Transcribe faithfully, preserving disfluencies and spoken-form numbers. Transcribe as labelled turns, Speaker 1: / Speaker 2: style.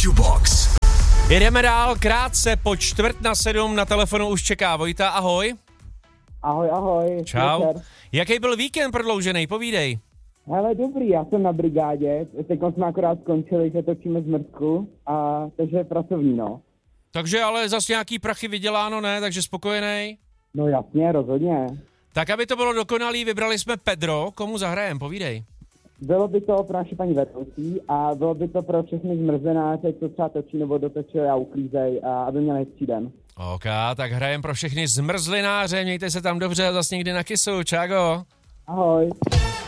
Speaker 1: Jukebox.
Speaker 2: Jedeme dál, krátce po čtvrt na sedm na telefonu už čeká Vojta, ahoj.
Speaker 3: Ahoj, ahoj.
Speaker 2: Čau.
Speaker 3: Večer.
Speaker 2: Jaký byl víkend prodloužený, povídej.
Speaker 3: Hele, dobrý, já jsem na brigádě, teď jsme akorát skončili, že točíme zmrzku, a takže pracovní, no.
Speaker 2: Takže ale zas nějaký prachy vyděláno, ne, takže spokojený.
Speaker 3: No jasně, rozhodně.
Speaker 2: Tak aby to bylo dokonalý, vybrali jsme Pedro, komu zahrajem, povídej.
Speaker 3: Bylo by to pro naše paní vedoucí a bylo by to pro všechny zmrzenáře, co třeba točí nebo dotočili a uklízej, a aby měli hezčí den.
Speaker 2: OK, tak hrajem pro všechny zmrzlináře, mějte se tam dobře a zas někdy na kysu, čago.
Speaker 3: Ahoj.